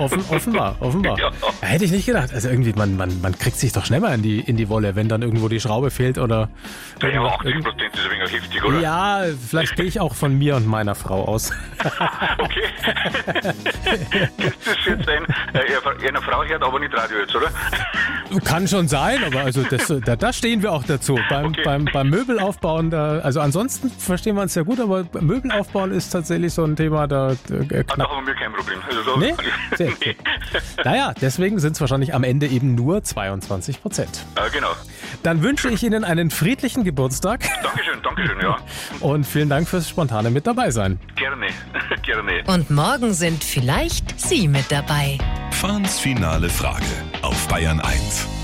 Offenbar. Ja. Hätte ich nicht gedacht. Also irgendwie, man kriegt sich doch schneller in die Wolle, wenn dann irgendwo die Schraube fehlt oder... Ja, 80% ist ein wenig heftig, oder? Ja, vielleicht gehe ich auch von mir und meiner Frau aus. Okay. Das ist jetzt eine Frau hört aber nicht Radio jetzt, oder? Kann schon sein, aber also da stehen wir auch dazu. Beim Möbelaufbauen, also ansonsten verstehen wir uns ja gut, aber Möbelaufbauen ist tatsächlich so ein Thema, da Da haben wir kein Problem. Also Nee? Sehr gut. Naja, deswegen sind es wahrscheinlich am Ende eben nur 22%. Genau. Dann wünsche ich Ihnen einen friedlichen Geburtstag Dankeschön, ja. und vielen Dank fürs spontane mit dabei sein. Gerne. Und morgen sind vielleicht Sie mit dabei. Fahns finale Frage auf Bayern 1.